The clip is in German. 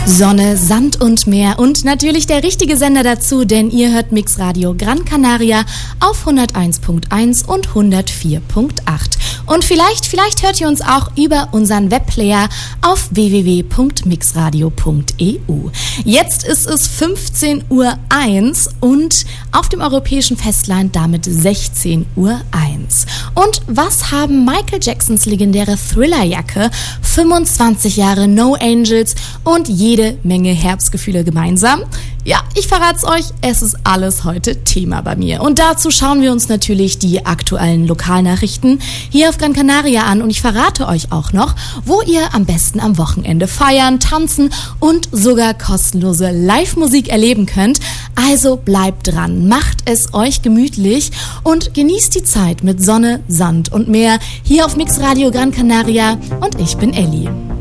Sonne, Sand und Meer und natürlich der richtige Sender dazu, denn ihr hört Mix Radio Gran Canaria auf 101.1 und 104.8. Und vielleicht hört ihr uns auch über unseren Webplayer auf www.mixradio.eu. Jetzt ist es 15.01 Uhr und auf dem europäischen Festland damit 16.01 Uhr. Und was haben Michael Jacksons legendäre Thriller-Jacke, 25 Jahre No Angels und jede Menge Herbstgefühle gemeinsam? Ja, ich verrat's euch, es ist alles heute Thema bei mir. Und dazu schauen wir uns natürlich die aktuellen Lokalnachrichten hier auf Gran Canaria an. Und ich verrate euch auch noch, wo ihr am besten am Wochenende feiern, tanzen und sogar kostenlose Live-Musik erleben könnt. Also bleibt dran, macht es euch gemütlich und genießt die Zeit mit Sonne, Sand und Meer hier auf Mix Radio Gran Canaria. Und ich bin Elli.